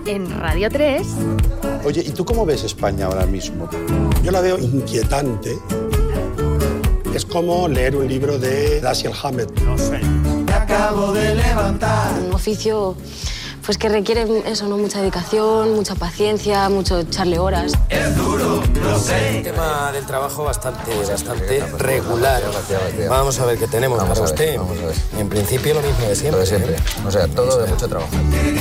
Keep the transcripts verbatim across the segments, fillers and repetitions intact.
en Radio tres. Oye, ¿y tú cómo ves España ahora mismo? Yo la veo inquietante. Es como leer un libro de Dashiell Hammett. No sé. Me acabo de levantar. Un oficio pues que requiere eso, ¿no? Mucha dedicación, mucha paciencia, mucho echarle horas. Es duro, lo sé. El tema del trabajo bastante, bastante regular. Vamos a ver qué tenemos vamos para usted. Vamos a ver. En principio lo mismo de siempre. Lo de siempre. O sea, todo de mucho trabajo.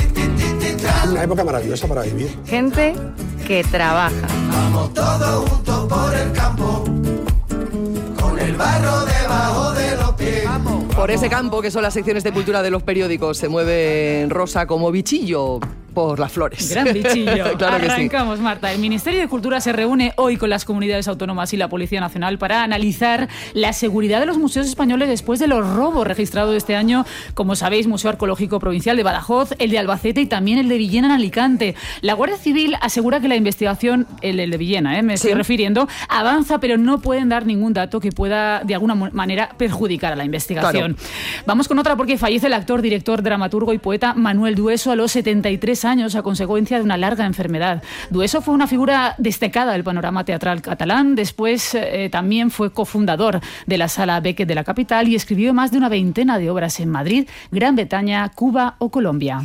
Una época maravillosa para vivir. Gente que trabaja. Vamos todos juntos por el campo, con el barro debajo de los pies. Vamos. Por ese campo que son las secciones de cultura de los periódicos, se mueve Rosa como bichillo por las flores. Gran bichillo. Claro que Arrancamos, sí. Marta. El Ministerio de Cultura se reúne hoy con las comunidades autónomas y la Policía Nacional para analizar la seguridad de los museos españoles después de los robos registrados este año. Como sabéis, Museo Arqueológico Provincial de Badajoz, el de Albacete y también el de Villena en Alicante. La Guardia Civil asegura que la investigación, el, el de Villena, ¿eh? me estoy sí. refiriendo, avanza, pero no pueden dar ningún dato que pueda de alguna manera perjudicar a la investigación. Claro. Vamos con otra porque fallece el actor, director, dramaturgo y poeta Manuel Dueso a los setenta y tres años a consecuencia de una larga enfermedad. Dueso fue una figura destacada del panorama teatral catalán. Después eh, también fue cofundador de la Sala Beckett de la capital y escribió más de una veintena de obras en Madrid, Gran Bretaña, Cuba o Colombia.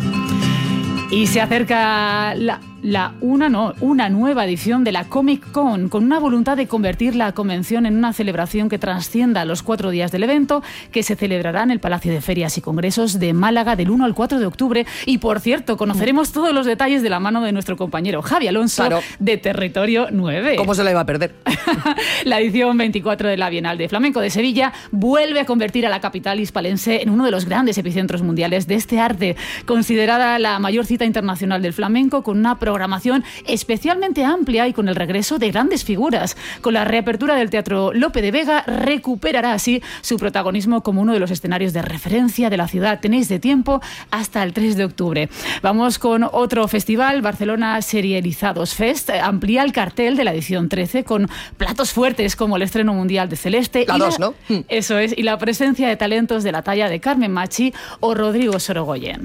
Y se acerca la, la una, no, una nueva edición de la Comic Con, con una voluntad de convertir la convención en una celebración que trascienda los cuatro días del evento, que se celebrará en el Palacio de Ferias y Congresos de Málaga del uno al cuatro de octubre. Y, por cierto, conoceremos todos los detalles de la mano de nuestro compañero Javi Alonso, claro, de Territorio nueve. ¿Cómo se la iba a perder? La edición veinticuatro de la Bienal de Flamenco de Sevilla vuelve a convertir a la capital hispalense en uno de los grandes epicentros mundiales de este arte, considerada la mayor cita internacional del flamenco, con una programación especialmente amplia y con el regreso de grandes figuras. Con la reapertura del Teatro Lope de Vega, recuperará así su protagonismo como uno de los escenarios de referencia de la ciudad. Tenéis de tiempo hasta el tres de octubre. Vamos con otro festival, Barcelona Serializados Fest. Amplía el cartel de la edición trece con platos fuertes como el estreno mundial de Celeste. La dos, ¿no? Eso es, y la presencia de talentos de la talla de Carmen Machi o Rodrigo Sorogoyen.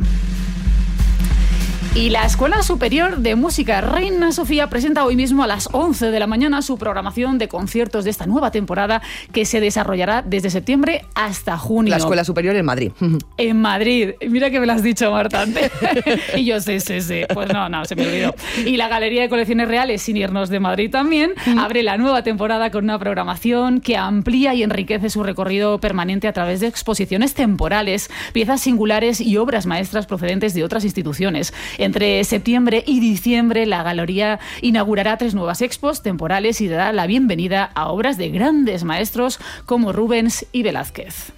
Y la Escuela Superior de Música Reina Sofía presenta hoy mismo a las once de la mañana su programación de conciertos de esta nueva temporada que se desarrollará desde septiembre hasta junio. La Escuela Superior en Madrid. En Madrid. Mira que me lo has dicho, Marta, antes. Y yo sé, sé, sé. Pues no, no, se me olvidó. Y la Galería de Colecciones Reales, sin irnos de Madrid también, abre la nueva temporada con una programación que amplía y enriquece su recorrido permanente a través de exposiciones temporales, piezas singulares y obras maestras procedentes de otras instituciones. Entre septiembre y diciembre, la galería inaugurará tres nuevas expos temporales y dará la bienvenida a obras de grandes maestros como Rubens y Velázquez.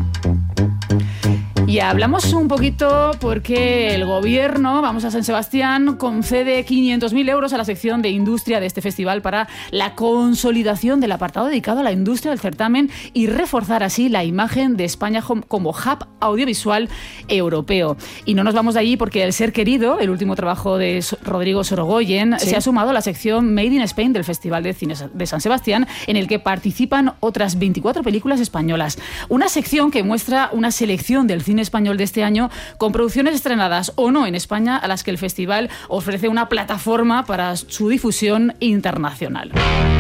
Y hablamos un poquito porque el gobierno, vamos a San Sebastián, concede quinientos mil euros a la sección de industria de este festival para la consolidación del apartado dedicado a la industria del certamen y reforzar así la imagen de España como hub audiovisual europeo. Y no nos vamos de allí porque El Ser Querido, el último trabajo de Rodrigo Sorogoyen, ¿sí?, se ha sumado a la sección Made in Spain del Festival de Cine de San Sebastián, en el que participan otras veinticuatro películas españolas. Una sección que muestra una selección del cine español de este año con producciones estrenadas o no en España, a las que el festival ofrece una plataforma para su difusión internacional.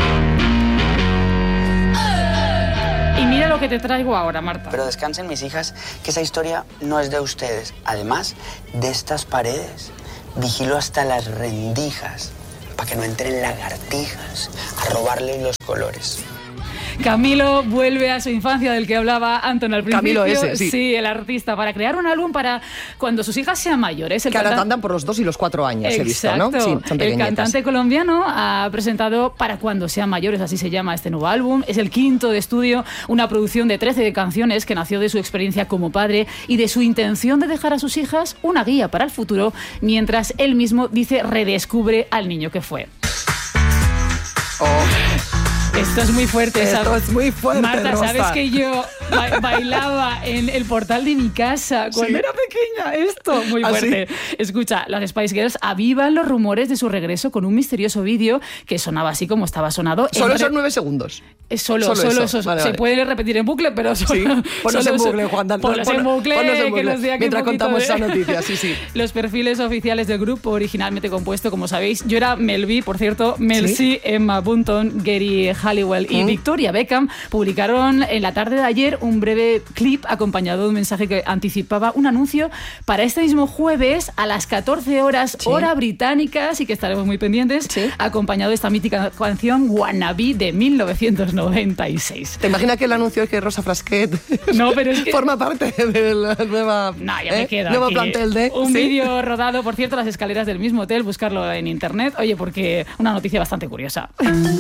Y mira lo que te traigo ahora, Marta. Pero descansen mis hijas, que esa historia no es de ustedes. Además de estas paredes, vigilo hasta las rendijas para que no entren lagartijas a robarles los colores. Camilo vuelve a su infancia del que hablaba Anton al principio. Camilo ese, sí. Sí, el artista, para crear un álbum para cuando sus hijas sean mayores. El que ahora cantan... andan por los dos y los cuatro años, Exacto. he visto, ¿no? Sí, son el cantante colombiano ha presentado Para cuando sean mayores, así se llama este nuevo álbum. Es el quinto de estudio, una producción de trece canciones que nació de su experiencia como padre y de su intención de dejar a sus hijas una guía para el futuro, mientras él mismo dice redescubre al niño que fue. Oh. Esto es muy fuerte. Esto ¿sabes? es muy fuerte, Marta, Rosa. ¿sabes que yo ba- bailaba en el portal de mi casa cuando ¿Sí? era pequeña? Esto, muy ¿Ah, fuerte. Escucha, las Spice Girls avivan los rumores de su regreso con un misterioso vídeo que sonaba así como estaba sonado. Solo en esos re- nueve segundos. Eh, Solo, Solo solo, eso. esos. Vale, Se vale. puede repetir en bucle, pero solo. Sí, ponnos solo en eso. bucle, Juan. Dan- Ponlos en pon- bucle, ponnos en que bucle. nos dé aquí Mientras un poquito contamos de- esa noticia, sí, sí. Los perfiles oficiales del grupo, originalmente compuesto, como sabéis, yo era Mel B, por cierto, Mel ¿Sí? C, Emma Bunton, Gary Halliwell y ¿Mm? Victoria Beckham publicaron en la tarde de ayer un breve clip acompañado de un mensaje que anticipaba un anuncio para este mismo jueves a las catorce horas, Sí. hora británica, así que estaremos muy pendientes, Sí. acompañado de esta mítica canción Wannabe de mil novecientos noventa y seis. ¿Te imaginas que el anuncio es que Rosa Frasquet No, pero es que... forma parte de la nueva, No, ya ¿eh? me queda nuevo aquí. plantel de... Un ¿sí? vídeo rodado, por cierto, las escaleras del mismo hotel, buscarlo en internet. Oye, porque una noticia bastante curiosa.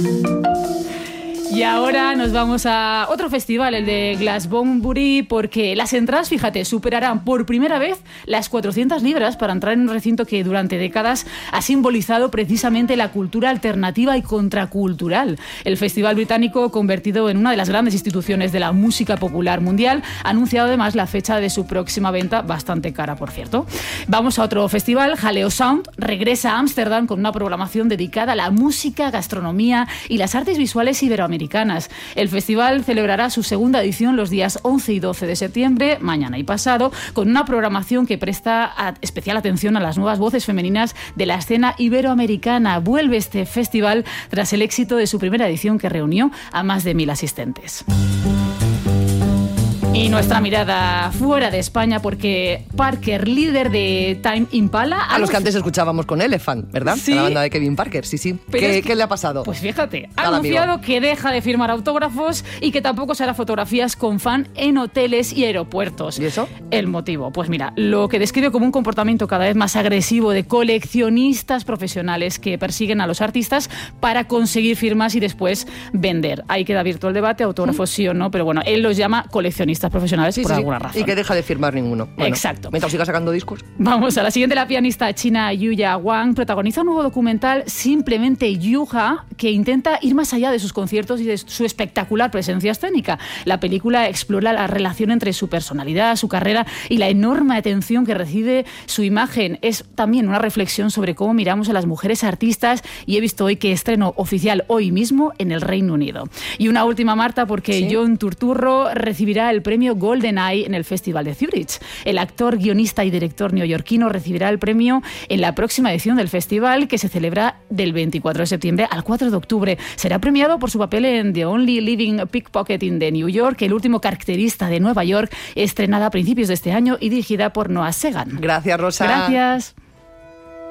Y ahora nos vamos a otro festival, el de Glastonbury, porque las entradas, fíjate, superarán por primera vez las cuatrocientas libras para entrar en un recinto que durante décadas ha simbolizado precisamente la cultura alternativa y contracultural. El festival británico, convertido en una de las grandes instituciones de la música popular mundial, ha anunciado además la fecha de su próxima venta, bastante cara, por cierto. Vamos a otro festival, Jaleo Sound, regresa a Ámsterdam con una programación dedicada a la música, gastronomía y las artes visuales iberoamericanas. El festival celebrará su segunda edición los días once y doce de septiembre, mañana y pasado, con una programación que presta a- especial atención a las nuevas voces femeninas de la escena iberoamericana. Vuelve este festival tras el éxito de su primera edición, que reunió a más de mil asistentes. Y nuestra mirada fuera de España, porque Parker, líder de Time Impala... A los que antes escuchábamos con Elephant, ¿verdad? Sí. La banda de Kevin Parker, sí, sí. Pero ¿Qué, es que- qué le ha pasado? Pues fíjate, ha Al anunciado amigo. que deja de firmar autógrafos y que tampoco se hará fotografías con fan en hoteles y aeropuertos. ¿Y eso? El motivo, pues mira, lo que describe como un comportamiento cada vez más agresivo de coleccionistas profesionales que persiguen a los artistas para conseguir firmas y después vender. Ahí queda abierto el debate, autógrafos sí o no, pero bueno, él los llama coleccionistas profesionales Sí, por sí, sí. alguna razón. Y que deja de firmar ninguno. Bueno, Exacto. Mientras siga sacando discos. Vamos a la siguiente. La pianista china Yuya Wang protagoniza un nuevo documental, Simplemente Yuja, que intenta ir más allá de sus conciertos y de su espectacular presencia escénica. La película explora la relación entre su personalidad, su carrera y la enorme atención que recibe su imagen. Es también una reflexión sobre cómo miramos a las mujeres artistas, y he visto hoy que estreno oficial hoy mismo en el Reino Unido. Y una última, Marta, porque ¿Sí? John Turturro recibirá el premio Golden Eye en el Festival de Zurich. El actor, guionista y director neoyorquino recibirá el premio en la próxima edición del festival, que se celebra del veinticuatro de septiembre al cuatro de octubre. Será premiado por su papel en The Only Living Pickpocket in the New York, El último carterista de Nueva York, estrenada a principios de este año y dirigida por Noah Segan. Gracias, Rosa. Gracias.